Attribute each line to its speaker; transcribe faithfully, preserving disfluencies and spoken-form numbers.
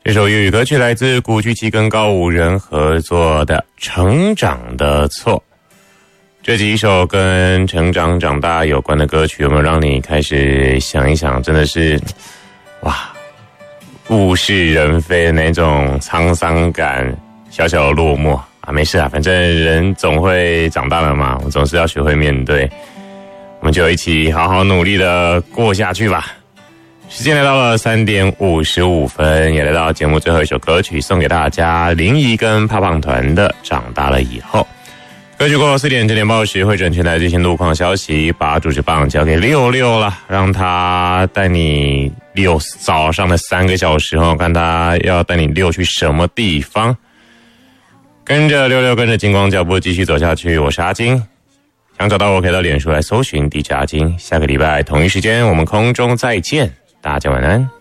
Speaker 1: 这首粤语歌曲来自古巨基跟高五人合作的《成长的错》。这几首跟成长长大有关的歌曲，有没有让你开始想一想，真的是哇，物是人非的那种沧桑感，小小的落寞啊？没事啊，反正人总会长大了嘛，我们总是要学会面对，我们就一起好好努力的过下去吧。时间来到了三点五十五分，也来到节目最后一首歌曲，送给大家林怡跟胖胖团的《长大了以后》。歌曲过后四点整点报时会准全台最新路况消息，把主持棒交给六六了，让他带你溜早上的三个小时哦，看他要带你溜去什么地方。跟着六六，跟着金光脚步继续走下去，我是阿金。想找到我可以到脸书来搜寻 D J 阿金，下个礼拜同一时间我们空中再见，大家晚安。